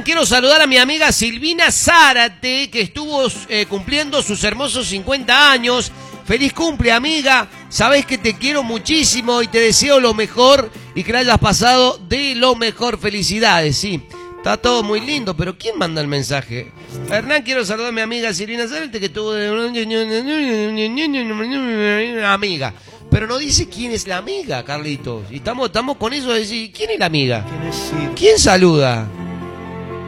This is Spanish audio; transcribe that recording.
quiero saludar a mi amiga Silvina Zárate, que estuvo cumpliendo sus hermosos 50 años. Feliz cumple, amiga. Sabés que te quiero muchísimo y te deseo lo mejor y que la hayas pasado de lo mejor. Felicidades, sí. Está todo muy lindo, pero ¿quién manda el mensaje? Hernán, quiero saludar a mi amiga Silvina Zárate, que tuvo una amiga. Pero no dice quién es la amiga, Carlitos. Y estamos con eso de decir, ¿quién es la amiga? ¿Quién saluda?